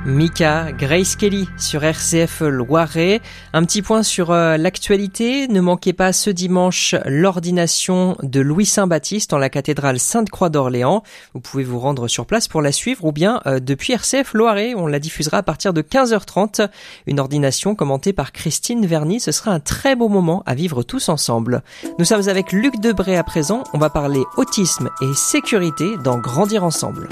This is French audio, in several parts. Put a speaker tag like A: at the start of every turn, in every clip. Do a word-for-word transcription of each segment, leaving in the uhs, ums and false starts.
A: Mika, Grace Kelly sur R C F Loiret. Un petit point sur euh, l'actualité. Ne manquez pas ce dimanche l'ordination de Louis Saint-Baptiste en la cathédrale Sainte-Croix d'Orléans. Vous pouvez vous rendre sur place pour la suivre ou bien euh, depuis R C F Loiret. On la diffusera à partir de quinze heures trente. Une ordination commentée par Christine Verny. Ce sera un très beau moment à vivre tous ensemble. Nous sommes avec Luc Debré à présent. On va parler autisme et sécurité dans Grandir ensemble.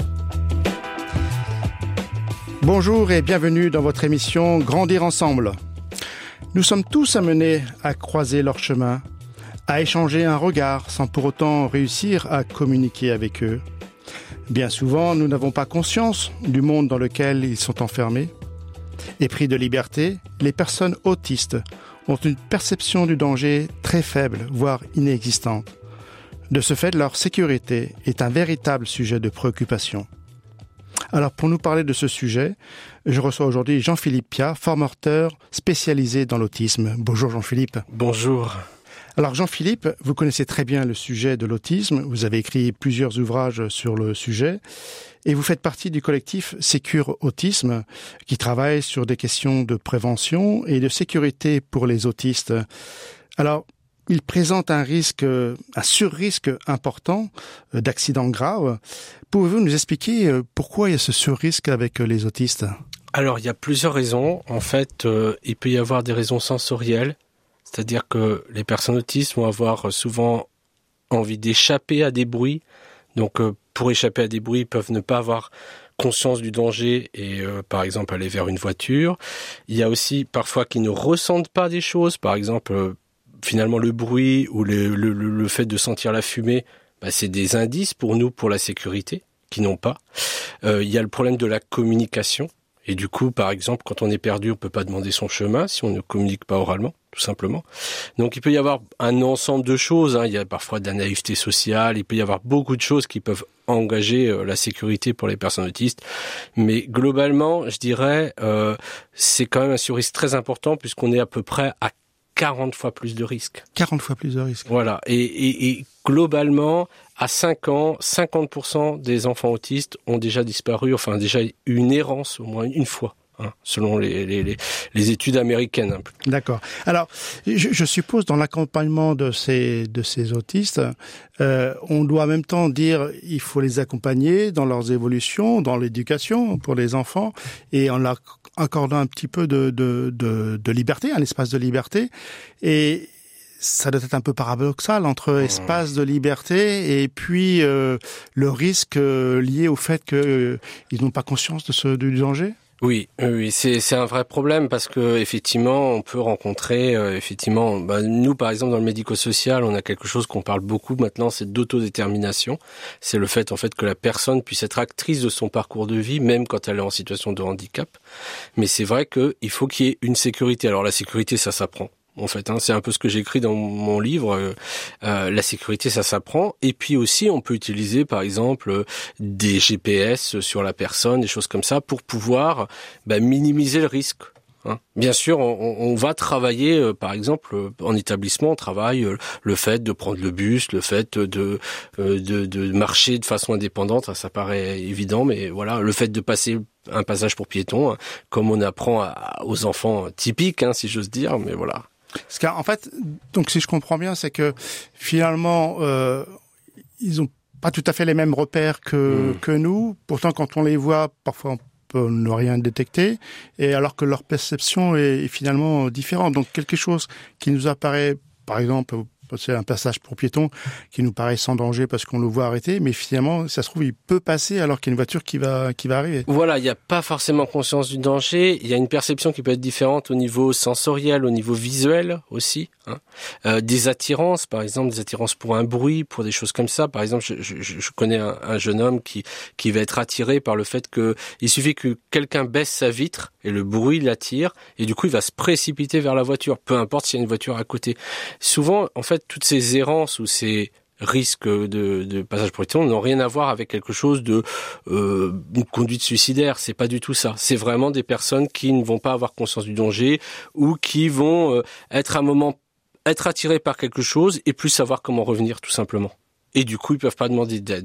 B: Bonjour et bienvenue dans votre émission Grandir ensemble. Nous sommes tous amenés à croiser leur chemin, à échanger un regard sans pour autant réussir à communiquer avec eux. Bien souvent, nous n'avons pas conscience du monde dans lequel ils sont enfermés. Épris de liberté, les personnes autistes ont une perception du danger très faible, voire inexistante. De ce fait, leur sécurité est un véritable sujet de préoccupation. Alors, pour nous parler de ce sujet, je reçois aujourd'hui Jean-Philippe Piat, formateur spécialisé dans l'autisme. Bonjour Jean-Philippe.
C: Bonjour.
B: Alors Jean-Philippe, vous connaissez très bien le sujet de l'autisme. Vous avez écrit plusieurs ouvrages sur le sujet et vous faites partie du collectif Sécure Autisme qui travaille sur des questions de prévention et de sécurité pour les autistes. Alors, il présente un risque, un sur-risque important d'accidents graves. Pouvez-vous nous expliquer pourquoi il y a ce sur-risque avec les autistes ?
C: Alors, il y a plusieurs raisons. En fait, euh, il peut y avoir des raisons sensorielles, c'est-à-dire que les personnes autistes vont avoir souvent envie d'échapper à des bruits. Donc, euh, pour échapper à des bruits, ils peuvent ne pas avoir conscience du danger et, euh, par exemple, aller vers une voiture. Il y a aussi parfois qu'ils ne ressentent pas des choses, par exemple... Euh, Finalement, le bruit ou le, le, le fait de sentir la fumée, bah, c'est des indices pour nous, pour la sécurité, qui n'ont pas. Euh, il y a le problème de la communication. Et du coup, par exemple, quand on est perdu, on peut pas demander son chemin si on ne communique pas oralement, tout simplement. Donc, il peut y avoir un ensemble de choses. Hein. Il y a parfois de la naïveté sociale. Il peut y avoir beaucoup de choses qui peuvent engager euh, la sécurité pour les personnes autistes. Mais globalement, je dirais, euh, c'est quand même un sur-risque très important puisqu'on est à peu près à quarante fois plus de risques.
B: quarante fois plus de risques.
C: Voilà. Et, et, et globalement, à cinq ans, cinquante pour cent des enfants autistes ont déjà disparu, enfin déjà eu une errance au moins une fois. Hein, selon les, les, les, les études américaines. Hein.
B: D'accord. Alors, je, je suppose dans l'accompagnement de ces de ces autistes, euh, on doit en même temps dire il faut les accompagner dans leurs évolutions, dans l'éducation pour les enfants, et en leur accordant un petit peu de de de, de liberté, un espace de liberté, et ça doit être un peu paradoxal entre espace de liberté et puis euh, le risque euh, lié au fait qu'ils euh, n'ont pas conscience de ce du danger.
C: Oui, oui, c'est c'est un vrai problème parce que effectivement, on peut rencontrer euh, effectivement, bah, nous par exemple dans le médico-social, on a quelque chose qu'on parle beaucoup maintenant, c'est d'autodétermination. C'est le fait en fait que la personne puisse être actrice de son parcours de vie, même quand elle est en situation de handicap. Mais c'est vrai que il faut qu'il y ait une sécurité. Alors la sécurité, ça s'apprend. En fait, hein, c'est un peu ce que j'écris dans mon livre. Euh, euh, la sécurité, ça s'apprend. Et puis aussi, on peut utiliser, par exemple, des G P S sur la personne, des choses comme ça, pour pouvoir bah, minimiser le risque. Hein. Bien sûr, on, on va travailler, euh, par exemple, euh, en établissement, on travaille euh, le fait de prendre le bus, le fait de, euh, de, de marcher de façon indépendante. Ça paraît évident, mais voilà, le fait de passer un passage pour piétons, hein, comme on apprend à, aux enfants typiques, hein, si j'ose dire, mais voilà.
B: Parce qu'en fait, donc si je comprends bien, c'est que finalement, euh, ils ont pas tout à fait les mêmes repères que mmh. que nous. Pourtant, quand on les voit, parfois on peut ne rien détecter, et alors que leur perception est, est finalement différente. Donc quelque chose qui nous apparaît, par exemple, c'est un passage pour piétons qui nous paraît sans danger parce qu'on le voit arrêter, mais finalement, ça se trouve, il peut passer alors qu'il y a une voiture qui va qui va arriver.
C: Voilà, il n'y a pas forcément conscience du danger. Il y a une perception qui peut être différente au niveau sensoriel, au niveau visuel aussi. Hein. Euh, des attirances, par exemple, des attirances pour un bruit, pour des choses comme ça. Par exemple, je, je, je connais un, un jeune homme qui qui va être attiré par le fait que il suffit que quelqu'un baisse sa vitre et le bruit l'attire, et du coup, il va se précipiter vers la voiture, peu importe s'il y a une voiture à côté. Souvent, en fait, toutes ces errances ou ces risques de, de passage pour piétons n'ont rien à voir avec quelque chose de euh, une conduite suicidaire. C'est pas du tout ça. C'est vraiment des personnes qui ne vont pas avoir conscience du danger ou qui vont euh, être à un moment être attirés par quelque chose et plus savoir comment revenir tout simplement. Et du coup, ils peuvent pas demander d'aide.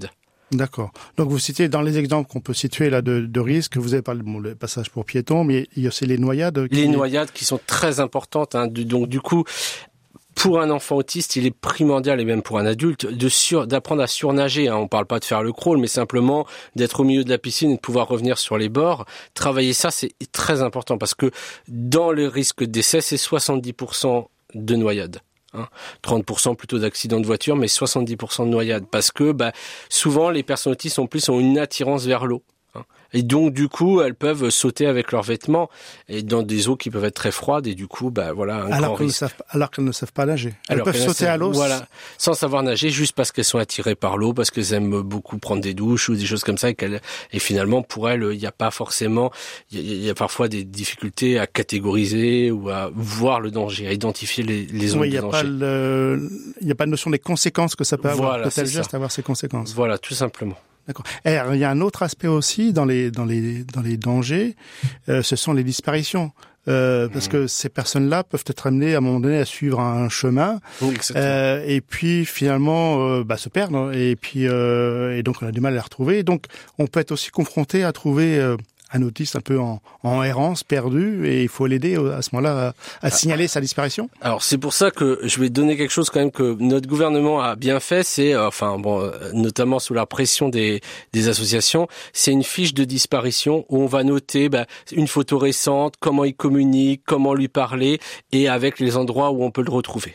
B: D'accord. Donc vous citez dans les exemples qu'on peut situer là de, de risques, vous avez parlé bon, le passage pour piétons, mais il y a aussi les noyades. Qui...
C: Les noyades qui sont très importantes. Hein. Donc du coup, pour un enfant autiste, il est primordial, et même pour un adulte, de sur, d'apprendre à surnager. Hein. On parle pas de faire le crawl, mais simplement d'être au milieu de la piscine et de pouvoir revenir sur les bords. Travailler ça, c'est très important parce que dans le risque de décès, c'est soixante-dix pour cent de noyades. Hein, trente pour cent plutôt d'accidents de voiture, mais soixante-dix pour cent de noyades. Parce que bah, souvent, les personnes autistes en plus ont une attirance vers l'eau. Hein, et donc, du coup, elles peuvent sauter avec leurs vêtements et dans des eaux qui peuvent être très froides. Et du coup, bah voilà, un
B: alors
C: grand
B: qu'elles
C: risque.
B: Savent, alors qu'elles ne savent pas nager. Elles
C: alors
B: peuvent sauter à l'eau.
C: Voilà, sans savoir nager, juste parce qu'elles sont attirées par l'eau, parce qu'elles aiment beaucoup prendre des douches ou des choses comme ça. Et, qu'elles, et finalement, pour elles, il n'y a pas forcément... Il y, y a parfois des difficultés à catégoriser ou à voir le danger, à identifier les, les zones
B: oui,
C: de
B: y a
C: danger.
B: Pas le, il n'y a pas de notion des conséquences que ça peut avoir.
C: Voilà,
B: que tel geste avoir ses conséquences.
C: Voilà, tout simplement.
B: D'accord. Et il y a un autre aspect aussi dans les dans les dans les dangers, euh, ce sont les disparitions. Euh, parce que ces personnes-là peuvent être amenées à un moment donné à suivre un chemin,
C: oui,
B: euh, et puis finalement euh, bah, se perdre, et puis euh, et donc on a du mal à les retrouver. Donc on peut être aussi confronté à trouver euh, un autiste un peu en, en errance, perdu, et il faut l'aider à ce moment-là à, à signaler sa disparition.
C: Alors c'est pour ça que je vais donner quelque chose quand même que notre gouvernement a bien fait, c'est euh, enfin bon, notamment sous la pression des, des associations, c'est une fiche de disparition où on va noter bah, une photo récente, comment il communique, comment lui parler, et avec les endroits où on peut le retrouver.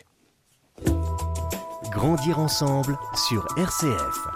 D: Grandir ensemble sur R C F.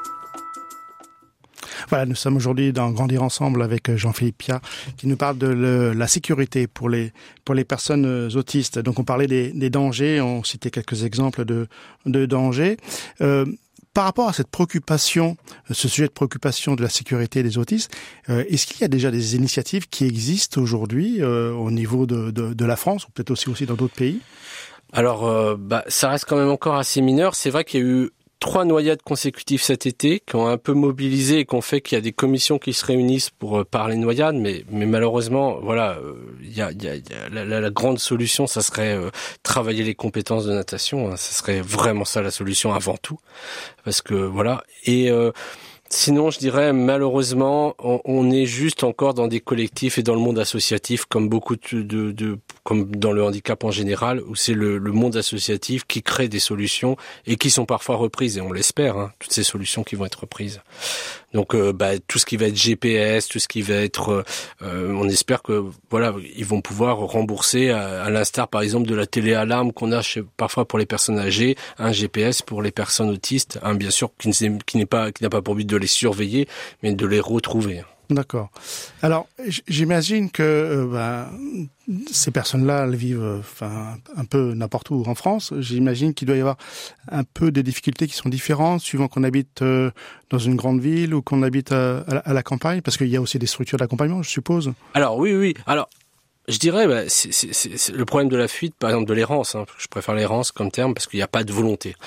B: Voilà, nous sommes aujourd'hui dans Grandir ensemble avec Jean-Philippe Piat qui nous parle de le, la sécurité pour les pour les personnes autistes. Donc on parlait des, des dangers, on citait quelques exemples de de dangers. Euh, par rapport à cette préoccupation, ce sujet de préoccupation de la sécurité des autistes, euh, est-ce qu'il y a déjà des initiatives qui existent aujourd'hui euh, au niveau de, de de la France ou peut-être aussi aussi dans d'autres pays?
C: Alors, euh, bah ça reste quand même encore assez mineur. C'est vrai qu'il y a eu trois noyades consécutives cet été qui ont un peu mobilisé et qui ont fait qu'il y a des commissions qui se réunissent pour euh, parler noyades, mais mais malheureusement, voilà, il euh, y a, y a, y a la, la, la grande solution, ça serait euh, travailler les compétences de natation. Hein, ça serait vraiment ça la solution avant tout, parce que voilà. Et euh, sinon, je dirais malheureusement, on, on est juste encore dans des collectifs et dans le monde associatif, comme beaucoup de, de, de comme dans le handicap en général, où c'est le, le monde associatif qui crée des solutions et qui sont parfois reprises, et on l'espère, hein, toutes ces solutions qui vont être reprises. Donc, euh, bah, tout ce qui va être G P S, tout ce qui va être, euh, on espère que voilà, ils vont pouvoir rembourser, à, à l'instar par exemple de la téléalarme qu'on a chez, parfois pour les personnes âgées, un G P S pour les personnes autistes, un bien sûr qui, ne, qui n'est pas, qui n'a pas pour but de les surveiller, mais de les retrouver.
B: D'accord. Alors, j'imagine que euh, bah, ces personnes-là, elles vivent enfin, un peu n'importe où en France. J'imagine qu'il doit y avoir un peu des difficultés qui sont différentes suivant qu'on habite euh, dans une grande ville ou qu'on habite à, à, la, à la campagne, parce qu'il y a aussi des structures d'accompagnement, je suppose.
C: Alors, oui, oui. Alors, je dirais, bah, c'est, c'est, c'est le problème de la fuite, par exemple de l'errance. Hein. Je préfère l'errance comme terme parce qu'il n'y a pas de volonté.